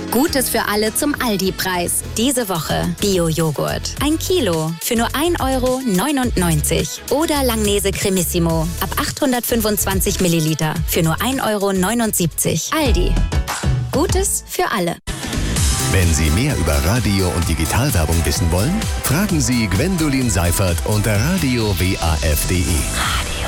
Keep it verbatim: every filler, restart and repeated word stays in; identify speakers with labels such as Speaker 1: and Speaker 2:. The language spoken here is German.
Speaker 1: Gutes für alle zum Aldi-Preis. Diese Woche Bio-Joghurt. Ein Kilo für nur ein Euro neunundneunzig. Oder Langnese Cremissimo ab achthundertfünfundzwanzig Milliliter für nur ein Euro neunundsiebzig. Aldi. Gutes für alle.
Speaker 2: Wenn Sie mehr über Radio- und Digitalwerbung wissen wollen, fragen Sie Gwendolin Seifert unter radio w a f punkt d e.
Speaker 1: Radio